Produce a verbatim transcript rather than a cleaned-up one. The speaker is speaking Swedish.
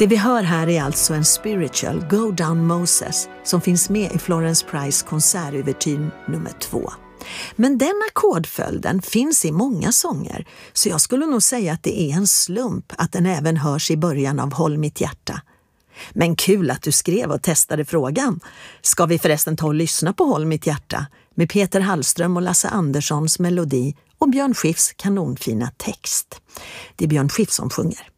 Det vi hör här är alltså en spiritual, Go Down Moses, som finns med i Florence Price konsertouvertyr nummer två. Men den ackordföljden finns i många sånger, så jag skulle nog säga att det är en slump att den även hörs i början av Håll mitt hjärta. Men kul att du skrev och testade frågan. Ska vi förresten ta och lyssna på Håll mitt hjärta med Peter Hallström och Lasse Anderssons melodi och Björn Skifs kanonfina text. Det är Björn Skifs som sjunger.